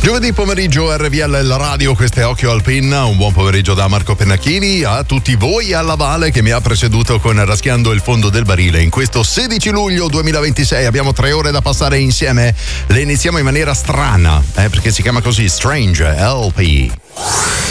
Giovedì pomeriggio RVL la radio, questo è Occhio al Pin. Un buon pomeriggio da Marco Pennacchini a tutti voi, alla Vale che mi ha preceduto con Raschiando il fondo del barile. In questo 16 luglio 2026 abbiamo 3 ore da passare insieme. Le iniziamo in maniera strana, perché si chiama così, Strange LP.